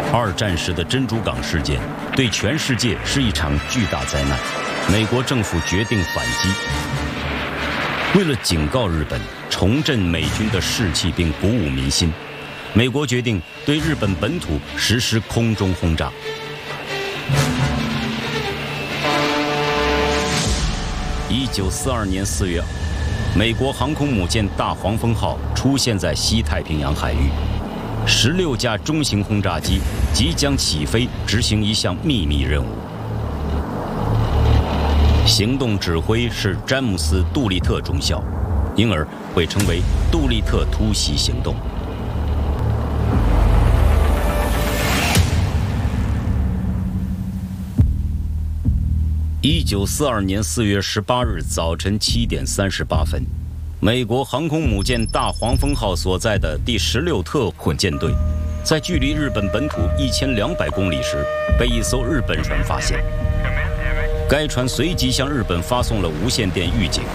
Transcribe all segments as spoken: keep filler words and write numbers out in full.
二战时的珍珠港事件对全世界是一场巨大灾难，美国政府决定反击。为了警告日本，重振美军的士气并鼓舞民心，美国决定对日本本土实施空中轰炸。一九四二年四月，美国航空母舰大黄蜂号出现在西太平洋海域。十六架中型轰炸机即将起飞，执行一项秘密任务。行动指挥是詹姆斯·杜立特中校，因而会称为杜立特突袭行动。一九四二年四月十八日早晨七点三十八分。美国航空母舰大黄蜂号所在的第十六特混舰队，在距离日本本土一千两百公里时，被一艘日本船发现。该船随即向日本发送了无线电预警。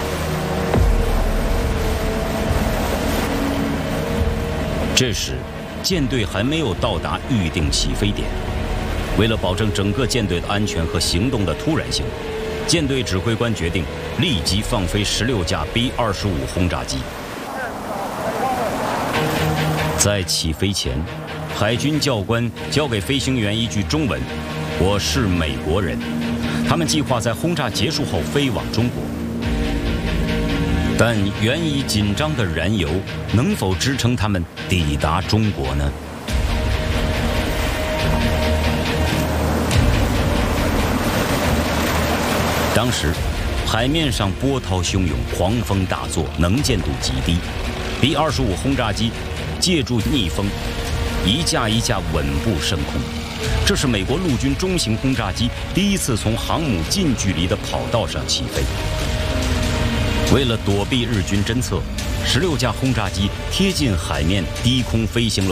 这时，舰队还没有到达预定起飞点。为了保证整个舰队的安全和行动的突然性，舰队指挥官决定立即放飞十六架 B 二十五轰炸机。在起飞前，海军教官交给飞行员一句中文：“我是美国人。”他们计划在轰炸结束后飞往中国。但原已紧张的燃油能否支撑他们抵达中国呢？当时，海面上波涛汹涌，狂风大作，能见度极低。B 二十五轰炸机借助逆风，一架一架稳步升空。这是美国陆军中型轰炸机第一次从航母近距离的跑道上起飞。为了躲避日军侦测，十六架轰炸机贴近海面低空飞行了